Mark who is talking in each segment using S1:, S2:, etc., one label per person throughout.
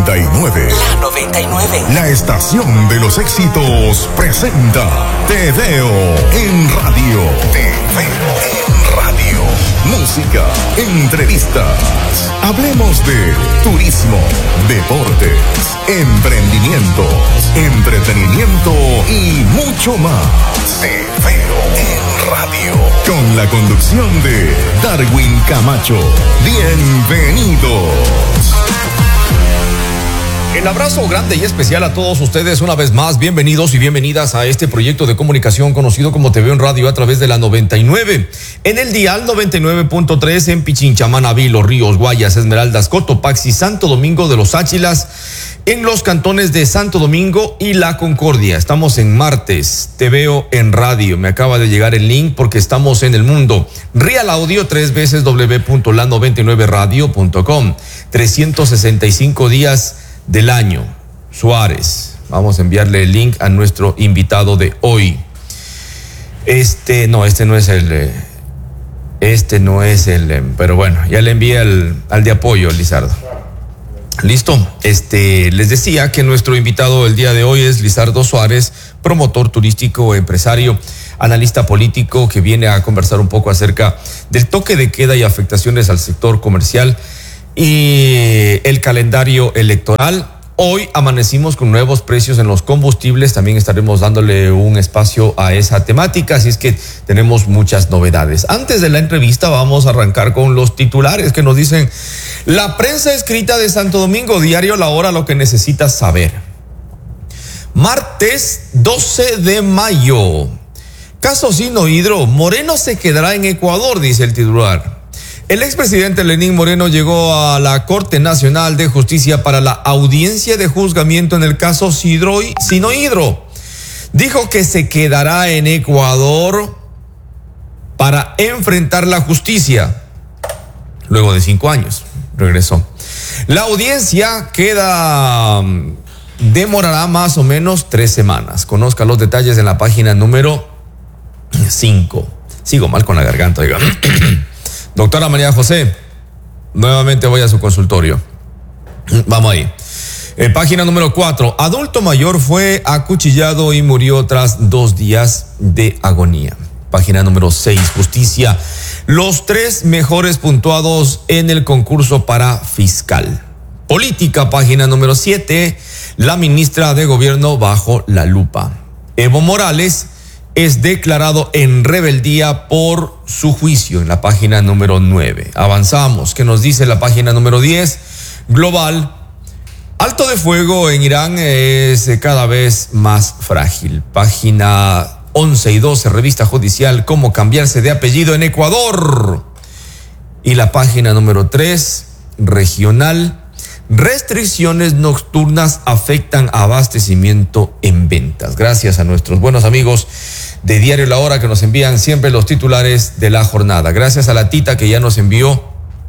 S1: 99.
S2: La 99.
S1: La estación de los éxitos presenta Te Veo en Radio. Te Veo en Radio. Música, entrevistas. Hablemos de turismo, deportes, emprendimientos, entretenimiento y mucho más. Te Veo en Radio. Con la conducción de Darwin Camacho. Bienvenidos.
S3: El abrazo grande y especial a todos ustedes una vez más. Bienvenidos y bienvenidas a este proyecto de comunicación conocido como Te Veo en Radio a través de la 99. En el dial 99.3 en Pichincha, Manabí, Los Ríos, Guayas, Esmeraldas, Cotopaxi, Santo Domingo de los Áchilas, en los cantones de Santo Domingo y La Concordia. Estamos en martes, Te Veo en Radio. Me acaba de llegar el link porque estamos en el mundo. Real Audio, 3 veces w.la99radio.com. 365 días del año. Suárez. Vamos a enviarle el link a nuestro invitado de hoy. Este no es el, pero bueno, ya le envié al de apoyo, Lizardo. Listo. Les decía que nuestro invitado el día de hoy es Lizardo Suárez, promotor turístico, empresario, analista político, que viene a conversar un poco acerca del toque de queda y afectaciones al sector comercial y el calendario electoral. Hoy amanecimos con nuevos precios en los combustibles, también estaremos dándole un espacio a esa temática, así es que tenemos muchas novedades. Antes de la entrevista vamos a arrancar con los titulares que nos dicen: la prensa escrita de Santo Domingo, diario La Hora, lo que necesitas saber. Martes 12 de mayo, caso Sino Hidro, Moreno se quedará en Ecuador, dice el titular. El expresidente Lenín Moreno llegó a la Corte Nacional de Justicia para la audiencia de juzgamiento en el caso Sino Hidro. Dijo que se quedará en Ecuador para enfrentar la justicia. Luego de 5 años, regresó. La audiencia demorará más o menos 3 semanas. Conozca los detalles en la página número 5. Sigo mal con la garganta, oiga. Doctora María José, nuevamente voy a su consultorio. Vamos ahí. Página número 4. Adulto mayor fue acuchillado y murió tras 2 días de agonía. Página número 6. Justicia. Los 3 mejores puntuados en el concurso para fiscal. Política. Página número 7. La ministra de Gobierno bajo la lupa. Evo Morales es declarado en rebeldía por su juicio, en la página número 9. Avanzamos. ¿Qué nos dice la página número 10? Global. Alto de fuego en Irán es cada vez más frágil. Página 11 y 12, revista judicial, cómo cambiarse de apellido en Ecuador. Y la página número 3, regional. Restricciones nocturnas afectan abastecimiento en ventas. Gracias a nuestros buenos amigos de Diario La Hora que nos envían siempre los titulares de la jornada. Gracias a la Tita que ya nos envió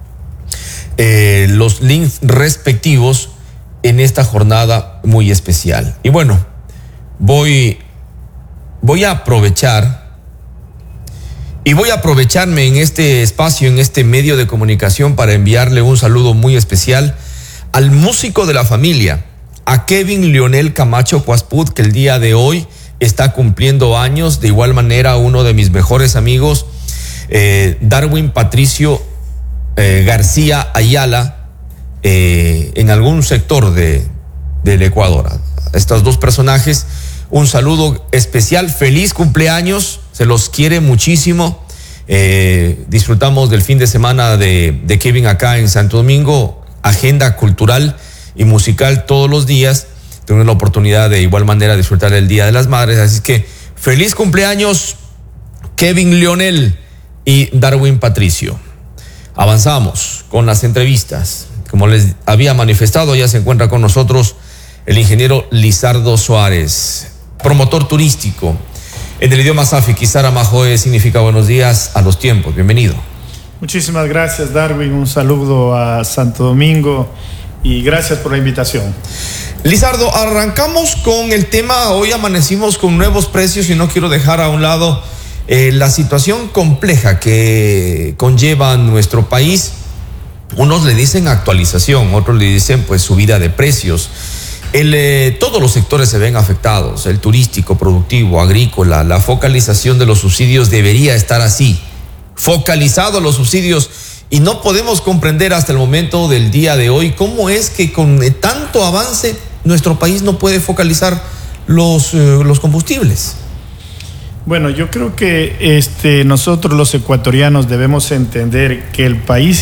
S3: los links respectivos en esta jornada muy especial. Y bueno, voy a aprovechar y voy a aprovecharme en este espacio, en este medio de comunicación, para enviarle un saludo muy especial al músico de la familia, a Kevin Leonel Camacho Cuaspud, que el día de hoy está cumpliendo años. De igual manera, uno de mis mejores amigos, Darwin Patricio García Ayala, en algún sector del Ecuador. A estos 2 personajes, un saludo especial, feliz cumpleaños, se los quiere muchísimo. Disfrutamos del fin de semana de Kevin acá en Santo Domingo, agenda cultural y musical todos los días. Tengo la oportunidad de igual manera de disfrutar el Día de las Madres, así que feliz cumpleaños Kevin Leonel y Darwin Patricio. Avanzamos con las entrevistas. Como les había manifestado, ya se encuentra con nosotros el ingeniero Lizardo Suárez, promotor turístico. En el idioma safi, Kisara Majoe significa buenos días a los tiempos. Bienvenido.
S4: Muchísimas gracias, Darwin. Un saludo a Santo Domingo y gracias por la invitación.
S3: Lizardo, arrancamos con el tema. Hoy amanecimos con nuevos precios y no quiero dejar a un lado la situación compleja que conlleva nuestro país Unos le dicen actualización, otros le dicen pues subida de precios. Todos los sectores se ven afectados, el turístico, productivo, agrícola. La focalización de los subsidios debería estar así, focalizados los subsidios, y no podemos comprender hasta el momento del día de hoy cómo es que con tanto avance nuestro país no puede focalizar los combustibles.
S4: Bueno, yo creo que nosotros los ecuatorianos debemos entender que el país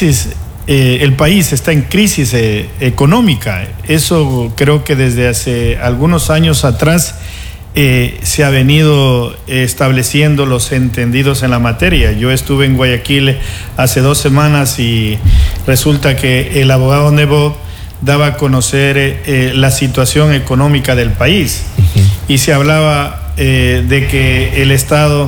S4: está en crisis económica. Eso creo que desde hace algunos años atrás se ha venido estableciendo los entendidos en la materia. Yo estuve en Guayaquil hace 2 semanas y resulta que el abogado Nebot daba a conocer la situación económica del país. Y se hablaba de que el Estado,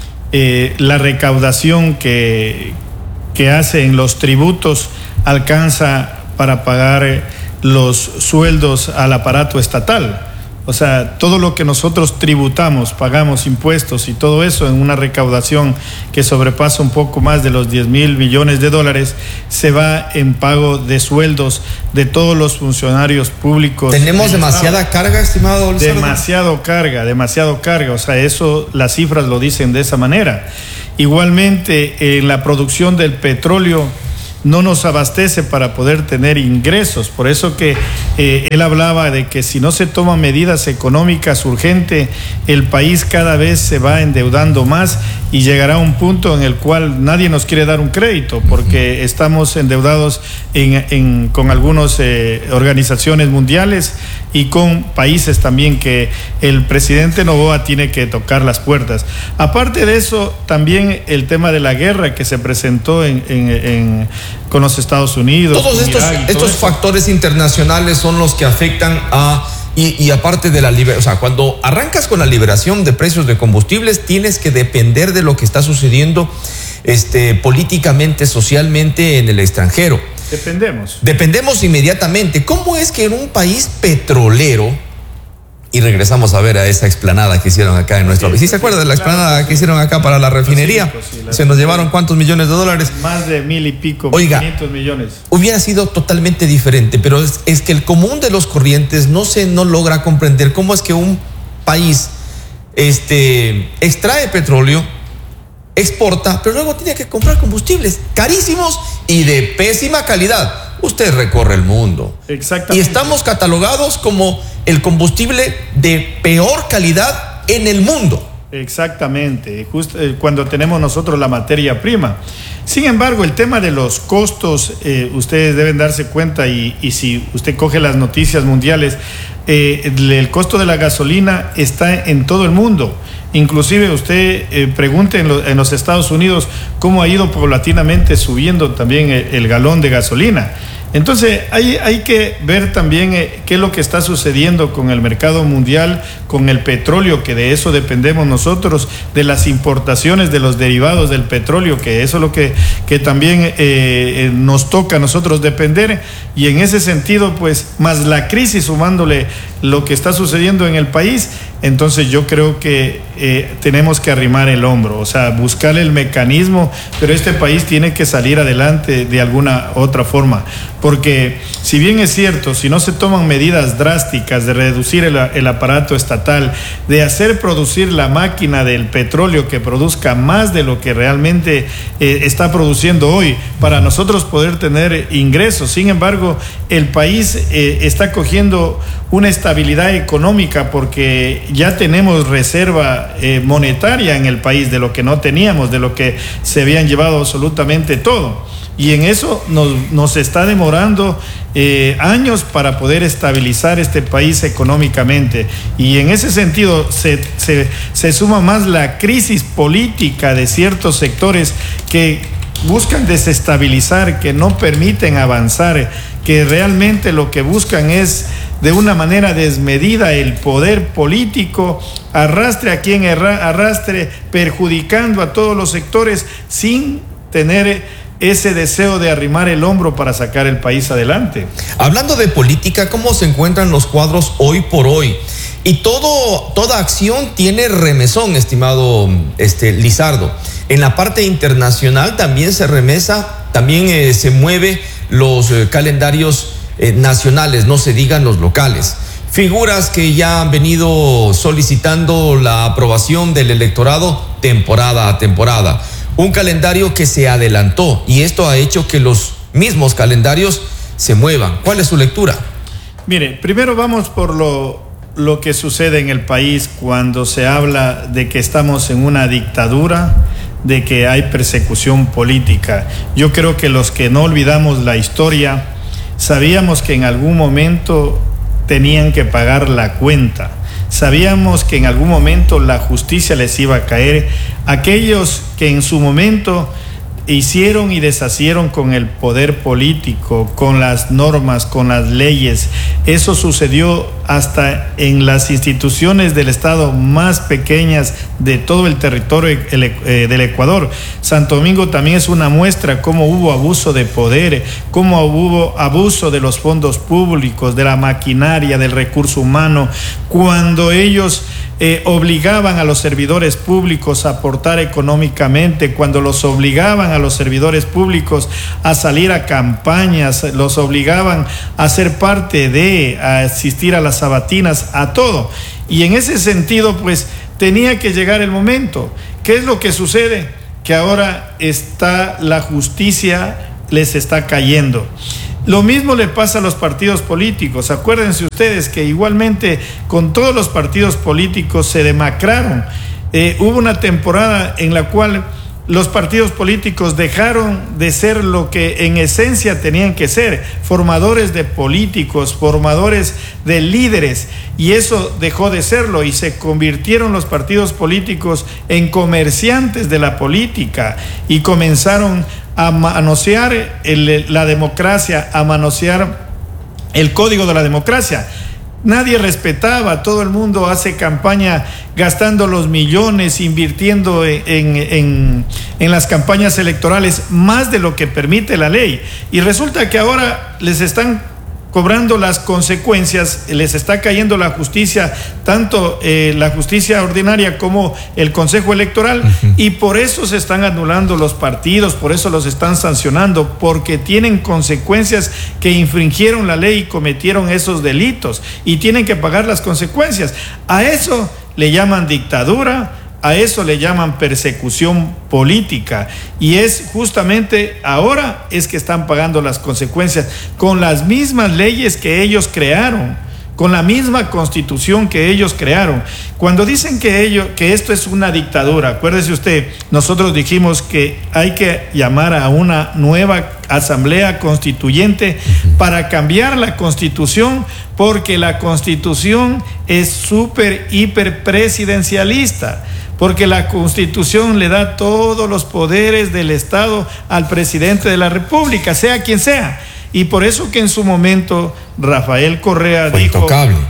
S4: la recaudación que hace en los tributos alcanza para pagar los sueldos al aparato estatal. O sea, todo lo que nosotros tributamos, pagamos impuestos y todo eso en una recaudación que sobrepasa un poco más de los 10,000 millones de dólares, se va en pago de sueldos de todos los funcionarios públicos.
S3: ¿Tenemos demasiada carga, estimado Lizardo?
S4: Demasiado carga. O sea, eso, las cifras lo dicen de esa manera. Igualmente, la producción del petróleo no nos abastece para poder tener ingresos. Por eso que él hablaba de que si no se toman medidas económicas urgentes, el país cada vez se va endeudando más y llegará a un punto en el cual nadie nos quiere dar un crédito porque estamos endeudados con algunas organizaciones mundiales y con países también que el presidente Noboa tiene que tocar las puertas. Aparte de eso, también el tema de la guerra que se presentó con los Estados Unidos.
S3: Todos estos factores internacionales son los que afectan y aparte de la liberación, o sea, cuando arrancas con la liberación de precios de combustibles, tienes que depender de lo que está sucediendo políticamente, socialmente en el extranjero. Dependemos inmediatamente. ¿Cómo es que en un país petrolero, y regresamos a ver a esa explanada que hicieron acá en nuestro país? ¿Sí se acuerda de la explanada que hicieron acá para la refinería? Se nos llevaron ¿cuántos millones de dólares?
S4: Más de 1,000 y pico, 500 millones.
S3: Hubiera sido totalmente diferente, pero es que el común de los corrientes no logra comprender cómo es que un país extrae petróleo, exporta, pero luego tiene que comprar combustibles carísimos y de pésima calidad. Usted recorre el mundo.
S4: Exactamente.
S3: Y estamos catalogados como el combustible de peor calidad en el mundo.
S4: Exactamente, justo cuando tenemos nosotros la materia prima. Sin embargo, el tema de los costos, ustedes deben darse cuenta y si usted coge las noticias mundiales, el costo de la gasolina está en todo el mundo. Inclusive usted pregunte en los Estados Unidos cómo ha ido paulatinamente subiendo también el galón de gasolina. Entonces hay que ver también qué es lo que está sucediendo con el mercado mundial, con el petróleo, que de eso dependemos nosotros, de las importaciones de los derivados del petróleo, que eso es lo que también nos toca a nosotros depender. Y en ese sentido, pues, más la crisis sumándole lo que está sucediendo en el país, entonces yo creo que tenemos que arrimar el hombro, o sea, buscar el mecanismo, pero este país tiene que salir adelante de alguna otra forma, porque si bien es cierto, si no se toman medidas drásticas de reducir el aparato estatal, de hacer producir la máquina del petróleo que produzca más de lo que realmente está produciendo hoy, para nosotros poder tener ingresos. Sin embargo, el país está cogiendo una estabilidad económica porque ya tenemos reserva monetaria en el país de lo que no teníamos, de lo que se habían llevado absolutamente todo. Y en eso nos está demorando años para poder estabilizar este país económicamente. Y en ese sentido se suma más la crisis política de ciertos sectores que buscan desestabilizar, que no permiten avanzar, que realmente lo que buscan es de una manera desmedida el poder político, arrastre a quien arrastre, perjudicando a todos los sectores sin tener ese deseo de arrimar el hombro para sacar el país adelante.
S3: Hablando de política, ¿cómo se encuentran los cuadros hoy por hoy? Y toda acción tiene remesón, estimado Lizardo. En la parte internacional también se remesa, también se mueve los calendarios nacionales, no se digan los locales. Figuras que ya han venido solicitando la aprobación del electorado temporada a temporada. Un calendario que se adelantó y esto ha hecho que los mismos calendarios se muevan. ¿Cuál es su lectura?
S4: Mire, primero vamos por lo que sucede en el país cuando se habla de que estamos en una dictadura, de que hay persecución política. Yo creo que los que no olvidamos la historia, sabíamos que en algún momento tenían que pagar la cuenta. Sabíamos que en algún momento la justicia les iba a caer. Aquellos que en su momento hicieron y deshacieron con el poder político, con las normas, con las leyes. Eso sucedió hasta en las instituciones del Estado más pequeñas de todo el territorio del Ecuador. Santo Domingo también es una muestra cómo hubo abuso de poder, cómo hubo abuso de los fondos públicos, de la maquinaria, del recurso humano, cuando ellos obligaban a los servidores públicos a aportar económicamente, cuando los obligaban a los servidores públicos a salir a campañas, los obligaban a ser parte a asistir a las sabatinas, a todo. Y en ese sentido, pues, tenía que llegar el momento. ¿Qué es lo que sucede? Que ahora la justicia les está cayendo. Lo mismo le pasa a los partidos políticos. Acuérdense ustedes que igualmente con todos los partidos políticos se demacraron. Hubo una temporada en la cual los partidos políticos dejaron de ser lo que en esencia tenían que ser, formadores de políticos, formadores de líderes, y eso dejó de serlo y se convirtieron los partidos políticos en comerciantes de la política y comenzaron a manosear la democracia, a manosear el código de la democracia. Nadie respetaba, todo el mundo hace campaña gastando los millones, invirtiendo en las campañas electorales más de lo que permite la ley. Y resulta que ahora les están cobrando las consecuencias, les está cayendo la justicia, tanto la justicia ordinaria como el Consejo Electoral, y por eso se están anulando los partidos, por eso los están sancionando, porque tienen consecuencias que infringieron la ley y cometieron esos delitos, y tienen que pagar las consecuencias. A eso le llaman dictadura, a eso le llaman persecución política, y es justamente ahora es que están pagando las consecuencias con las mismas leyes que ellos crearon, con la misma constitución que ellos crearon. Cuando dicen que esto es una dictadura, acuérdese usted, nosotros dijimos que hay que llamar a una nueva asamblea constituyente para cambiar la constitución, porque la constitución es súper, hiper presidencialista. Porque la Constitución le da todos los poderes del Estado al presidente de la República, sea quien sea. Y por eso que en su momento Rafael Correa dijo: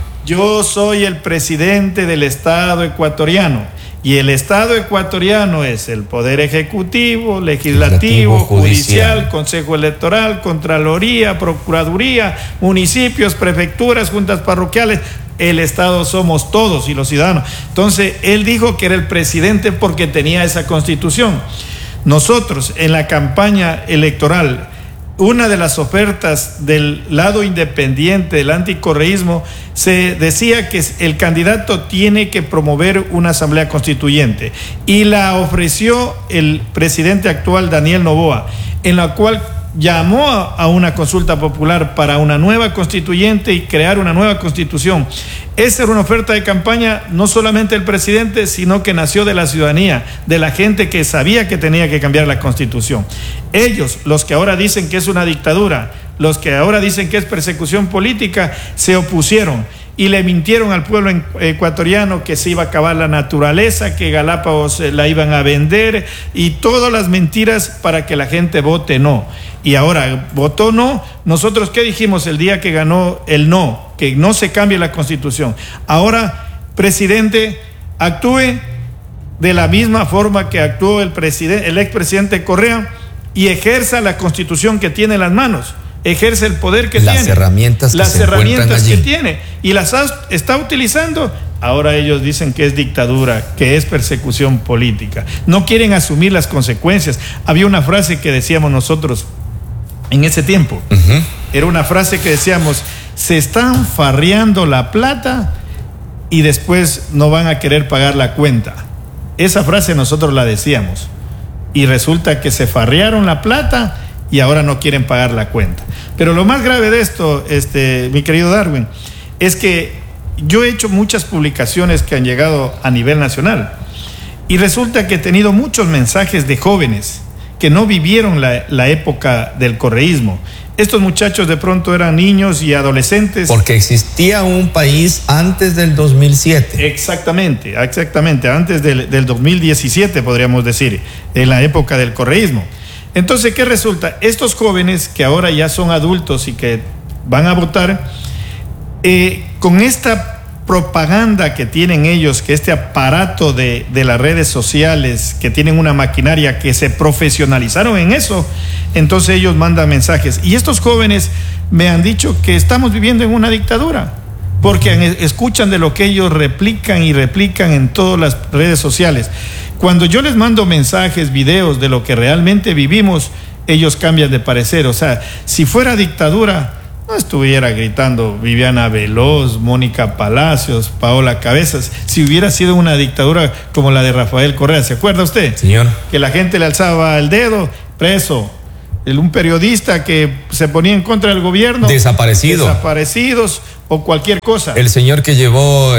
S4: yo soy el presidente del Estado ecuatoriano. Y el Estado ecuatoriano es el Poder Ejecutivo, Legislativo, Judicial, Consejo Electoral, Contraloría, Procuraduría, municipios, prefecturas, juntas parroquiales. El Estado somos todos y los ciudadanos. Entonces, él dijo que era el presidente porque tenía esa constitución. Nosotros, en la campaña electoral, una de las ofertas del lado independiente del anticorreísmo, se decía que el candidato tiene que promover una asamblea constituyente, y la ofreció el presidente actual, Daniel Noboa, en la cual llamó a una consulta popular para una nueva constituyente y crear una nueva constitución. Esa era una oferta de campaña no solamente del presidente, sino que nació de la ciudadanía, de la gente que sabía que tenía que cambiar la constitución. Ellos, los que ahora dicen que es una dictadura, los que ahora dicen que es persecución política, se opusieron y le mintieron al pueblo ecuatoriano que se iba a acabar la naturaleza, que Galápagos la iban a vender, y todas las mentiras para que la gente vote no. Y ahora votó no. Nosotros, ¿qué dijimos el día que ganó el no? Que no se cambie la constitución. Ahora, presidente, actúe de la misma forma que actuó el expresidente Correa y ejerza la constitución que tiene en las manos. Ejerce el poder que tiene, las herramientas que tiene, y las está utilizando. Ahora ellos dicen que es dictadura, que es persecución política. No quieren asumir las consecuencias. Había una frase que decíamos nosotros: en ese tiempo. Era una frase que decíamos: se están farreando la plata y después no van a querer pagar la cuenta. Esa frase nosotros la decíamos. Y resulta que se farrearon la plata y ahora no quieren pagar la cuenta. Pero lo más grave de esto, mi querido Darwin, es que yo he hecho muchas publicaciones que han llegado a nivel nacional. Y resulta que he tenido muchos mensajes de jóvenes que no vivieron la época del correísmo. Estos muchachos de pronto eran niños y adolescentes.
S3: Porque existía un país antes del 2007.
S4: Exactamente, antes del 2017 podríamos decir, en la época del correísmo. Entonces, ¿qué resulta? Estos jóvenes que ahora ya son adultos y que van a votar, con esta propaganda que tienen ellos, que este aparato de las redes sociales, que tienen una maquinaria que se profesionalizaron en eso, entonces ellos mandan mensajes. Y estos jóvenes me han dicho que estamos viviendo en una dictadura, porque escuchan de lo que ellos replican en todas las redes sociales. Cuando yo les mando mensajes, videos de lo que realmente vivimos, ellos cambian de parecer. O sea, si fuera dictadura, no estuviera gritando Viviana Veloz, Mónica Palacios, Paola Cabezas. Si hubiera sido una dictadura como la de Rafael Correa, ¿se acuerda usted?
S3: Señor.
S4: Que la gente le alzaba el dedo, preso. Un periodista que se ponía en contra del gobierno, desaparecidos o cualquier cosa.
S3: El señor que llevó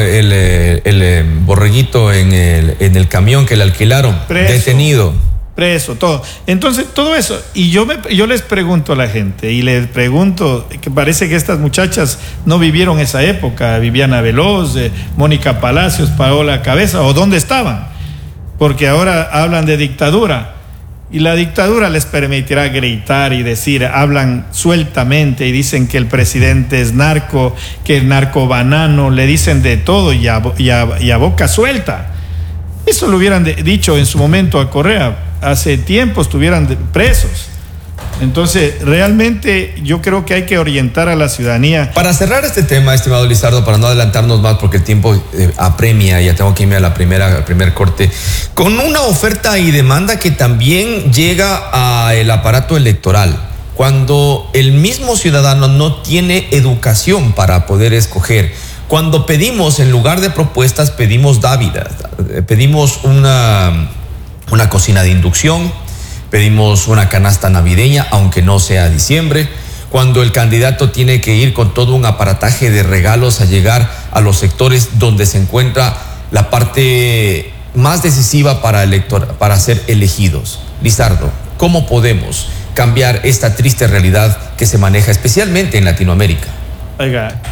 S3: el borreguito en el camión que le alquilaron, detenido.
S4: Preso, todo. Entonces, todo eso. Y yo les pregunto a la gente, y les pregunto, que parece que estas muchachas no vivieron esa época, Viviana Veloz, Mónica Palacios, Paola Cabeza, o dónde estaban, porque ahora hablan de dictadura, y la dictadura les permitirá gritar y decir, hablan sueltamente y dicen que el presidente es narco, que el narco banano, le dicen de todo y a boca suelta. Eso lo hubieran dicho en su momento a Correa. Hace tiempo estuvieran presos. Entonces, realmente yo creo que hay que orientar a la ciudadanía.
S3: Para cerrar este tema, estimado Lizardo, para no adelantarnos más porque el tiempo apremia, ya tengo que irme al primer corte, con una oferta y demanda que también llega al aparato electoral. Cuando el mismo ciudadano no tiene educación para poder escoger, cuando pedimos, en lugar de propuestas, pedimos dávidas, pedimos una cocina de inducción, pedimos una canasta navideña, aunque no sea diciembre, cuando el candidato tiene que ir con todo un aparataje de regalos a llegar a los sectores donde se encuentra la parte más decisiva para ser elegidos. Lizardo, ¿cómo podemos cambiar esta triste realidad que se maneja especialmente en Latinoamérica?
S4: Oiga,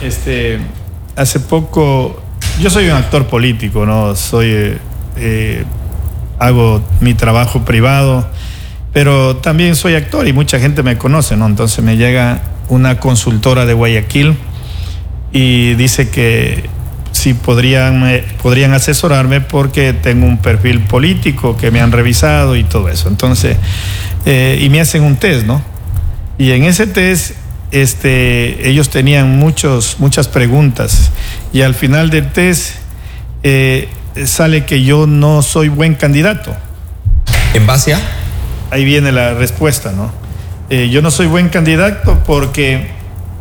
S4: hace poco, yo soy un actor político, ¿no? Hago mi trabajo privado, pero también soy actor y mucha gente me conoce, ¿no? Entonces me llega una consultora de Guayaquil y dice que si podrían asesorarme porque tengo un perfil político que me han revisado y todo eso. Entonces, y me hacen un test, ¿no? Y en ese test, ellos tenían muchas preguntas y al final del test sale que yo no soy buen candidato.
S3: ¿En base a?
S4: Ahí viene la respuesta, ¿no? Yo no soy buen candidato porque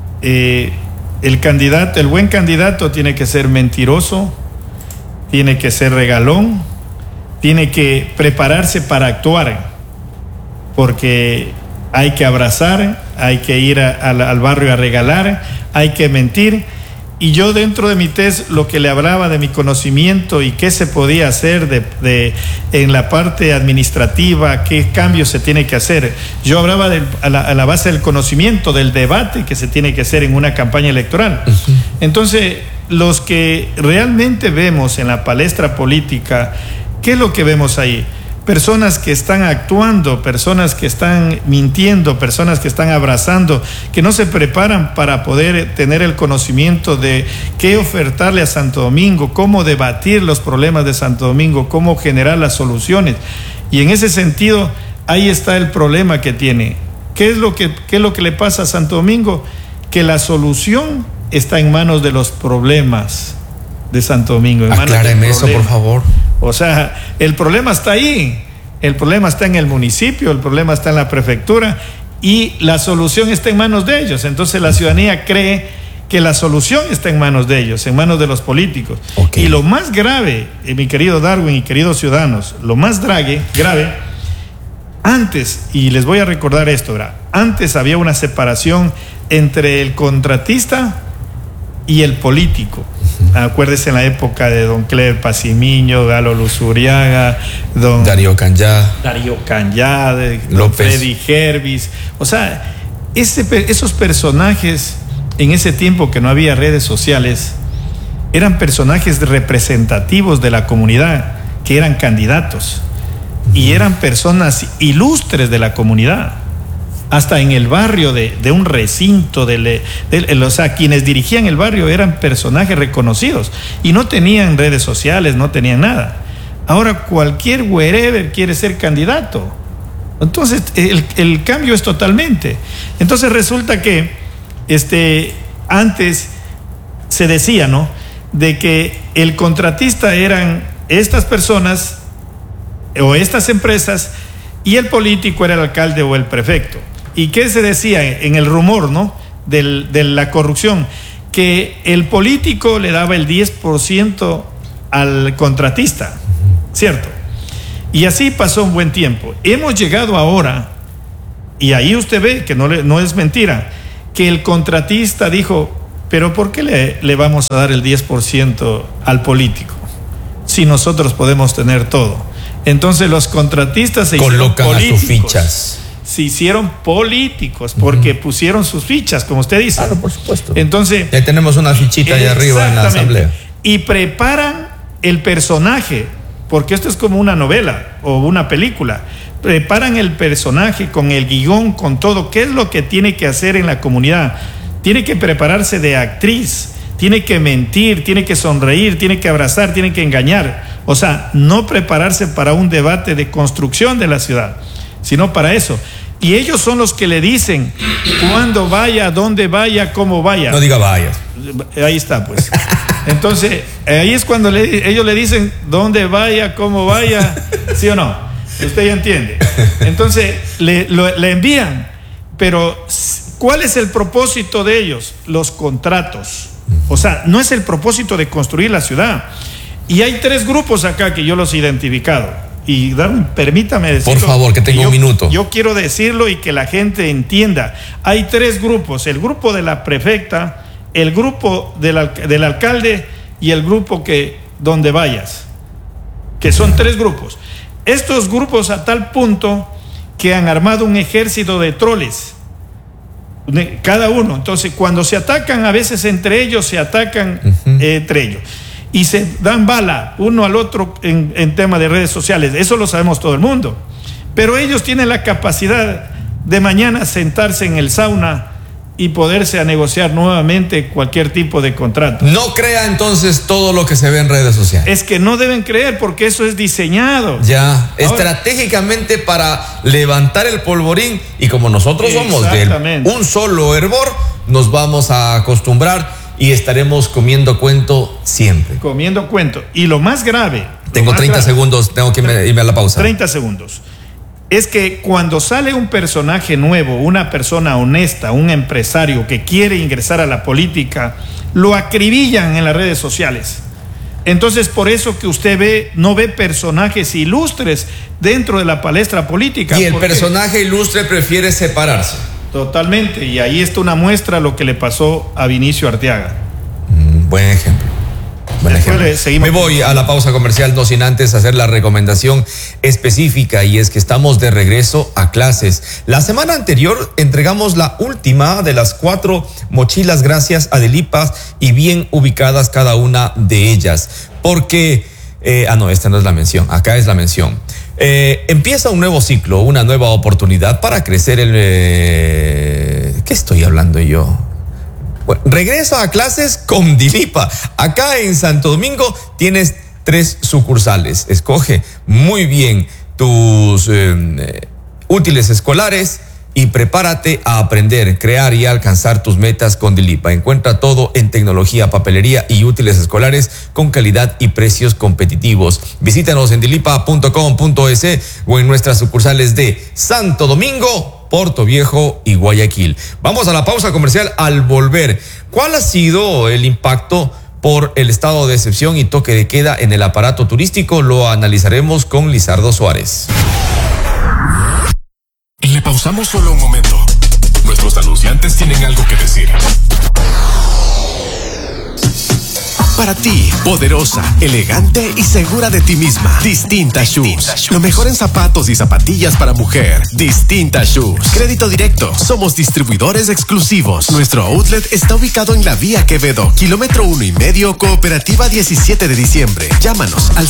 S4: el buen candidato tiene que ser mentiroso, tiene que ser regalón, tiene que prepararse para actuar, porque hay que abrazar, hay que ir al barrio a regalar, hay que mentir. Y yo dentro de mi test lo que le hablaba de mi conocimiento y qué se podía hacer en la parte administrativa, qué cambios se tiene que hacer. Yo hablaba a la base del conocimiento, del debate que se tiene que hacer en una campaña electoral. Uh-huh. Entonces, los que realmente vemos en la palestra política, ¿qué es lo que vemos ahí? Personas que están actuando, personas que están mintiendo, personas que están abrazando, que no se preparan para poder tener el conocimiento de qué ofertarle a Santo Domingo, cómo debatir los problemas de Santo Domingo, cómo generar las soluciones. Y en ese sentido, ahí está el problema que tiene. ¿Qué es lo que le pasa a Santo Domingo? Que la solución está en manos de los problemas de Santo Domingo.
S3: Acláreme eso, por favor.
S4: O sea, el problema está ahí, el problema está en el municipio, el problema está en la prefectura y la solución está en manos de ellos. Entonces la ciudadanía cree que la solución está en manos de ellos, en manos de los políticos.
S3: Okay.
S4: Y lo más grave, mi querido Darwin y queridos ciudadanos, lo más grave, antes, y les voy a recordar esto, ¿verdad? Antes había una separación entre el contratista y el político. Acuérdese en la época de don Cleber Pacimiño, Galo Luzuriaga, don
S3: Darío Canyá,
S4: don Freddy Hervis. O sea, esos personajes en ese tiempo que no había redes sociales eran personajes representativos de la comunidad, que eran candidatos y eran personas ilustres de la comunidad. Hasta en el barrio de un recinto, o sea, quienes dirigían el barrio eran personajes reconocidos y no tenían redes sociales, no tenían nada. Ahora cualquier wherever quiere ser candidato. Entonces el cambio es totalmente. Entonces resulta que antes se decía, ¿no?, de que el contratista eran estas personas o estas empresas y el político era el alcalde o el prefecto. ¿Y qué se decía en el rumor, ¿no?, de la corrupción? Que el político le daba el 10% al contratista, ¿cierto? Y así pasó un buen tiempo. Hemos llegado ahora, y ahí usted ve que no es mentira, que el contratista dijo, pero ¿por qué le vamos a dar el 10% al político si nosotros podemos tener todo? Entonces los contratistas se
S3: colocan
S4: hicieron políticos.
S3: A sus fichas.
S4: Se hicieron políticos porque pusieron sus fichas, como usted dice.
S3: Claro, por supuesto.
S4: Entonces,
S3: ya tenemos una fichita ahí arriba en la asamblea.
S4: Y preparan el personaje, porque esto es como una novela o una película. Preparan el personaje con el guión, con todo. ¿Qué es lo que tiene que hacer en la comunidad? Tiene que prepararse de actriz, tiene que mentir, tiene que sonreír, tiene que abrazar, tiene que engañar. O sea, no prepararse para un debate de construcción de la ciudad, sino para eso. Y ellos son los que le dicen cuándo vaya, dónde vaya, cómo vaya.
S3: No diga vaya.
S4: Ahí está, pues. Entonces, ahí es cuando ellos le dicen dónde vaya, cómo vaya, ¿sí o no? Usted ya entiende. Entonces, le envían. Pero, ¿cuál es el propósito de ellos? Los contratos. O sea, no es el propósito de construir la ciudad. Y hay 3 grupos acá que yo los he identificado. Y permítame decirlo.
S3: Por favor, que tengo un minuto.
S4: Yo quiero decirlo y que la gente entienda. Hay 3 grupos: el grupo de la prefecta, el grupo del alcalde y el grupo donde vayas. Que son 3 grupos. Estos grupos a tal punto que han armado un ejército de troles. Cada uno. Entonces, cuando se atacan, a veces entre ellos se atacan entre ellos. Y se dan bala uno al otro en tema de redes sociales. Eso lo sabemos todo el mundo. Pero ellos tienen la capacidad de mañana sentarse en el sauna y poderse a negociar nuevamente cualquier tipo de contrato.
S3: No crea entonces todo lo que se ve en redes sociales.
S4: Es que no deben creer, porque eso es diseñado.
S3: Ya,
S4: ahora,
S3: estratégicamente para levantar el polvorín. Y como nosotros somos de un solo hervor, nos vamos a acostumbrar y estaremos comiendo cuento siempre.
S4: Comiendo cuento. Y lo más grave.
S3: Tengo 30 segundos, tengo que irme a la pausa.
S4: 30 segundos. Es que cuando sale un personaje nuevo, una persona honesta, un empresario que quiere ingresar a la política, lo acribillan en las redes sociales. Entonces, por eso que usted no ve personajes ilustres dentro de la palestra política.
S3: Y el personaje ilustre prefiere separarse.
S4: Totalmente, y ahí está una muestra lo que le pasó a Vinicio Arteaga.
S3: Buen ejemplo. Me voy a la pausa comercial, no sin antes hacer la recomendación específica, y es que estamos de regreso a clases. La semana anterior entregamos la última de las 4 mochilas gracias a Delipa, y bien ubicadas cada una de ellas. Porque, no, esta no es la mención, acá es la mención. Empieza un nuevo ciclo, una nueva oportunidad para crecer ¿qué estoy hablando yo? Bueno, regreso a clases con Dilipa. Acá en Santo Domingo tienes 3 sucursales. Escoge muy bien tus útiles escolares y prepárate a aprender, crear y alcanzar tus metas con Dilipa. Encuentra todo en tecnología, papelería y útiles escolares con calidad y precios competitivos. Visítanos en dilipa.com.es o en nuestras sucursales de Santo Domingo Puerto Viejo y Guayaquil. Vamos a la pausa comercial. Al volver, ¿cuál ha sido el impacto por el estado de excepción y toque de queda en el aparato turístico? Lo analizaremos con Lizardo Suárez.
S1: Le pausamos solo un momento. Nuestros anunciantes tienen algo que decir. Para ti, poderosa, elegante y segura de ti misma. Distinta Shoes. Lo mejor en zapatos y zapatillas para mujer. Distinta Shoes. Crédito directo. Somos distribuidores exclusivos. Nuestro outlet está ubicado en la vía Quevedo, kilómetro 1,5, Cooperativa 17 de diciembre. Llámanos al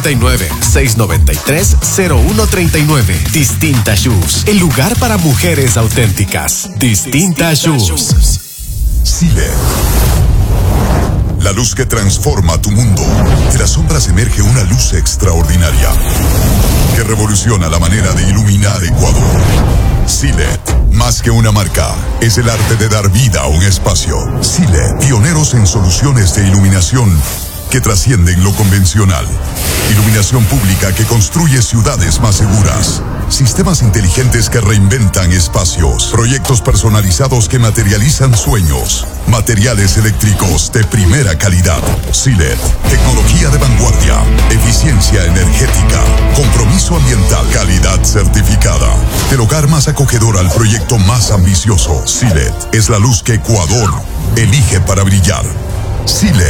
S1: 099-693-0139. Distinta Shoes. El lugar para mujeres auténticas. Distinta Shoes.
S2: Silet. La luz que transforma tu mundo. De las sombras emerge una luz extraordinaria que revoluciona la manera de iluminar Ecuador. Silet, más que una marca, es el arte de dar vida a un espacio. Silet, pioneros en soluciones de iluminación que trascienden lo convencional. Iluminación pública que construye ciudades más seguras. Sistemas inteligentes que reinventan espacios. Proyectos personalizados que materializan sueños. Materiales eléctricos de primera calidad. Silet, tecnología de vanguardia. Eficiencia energética. Compromiso ambiental. Calidad certificada. Del hogar más acogedor al proyecto más ambicioso. Silet es la luz que Ecuador elige para brillar. Silet.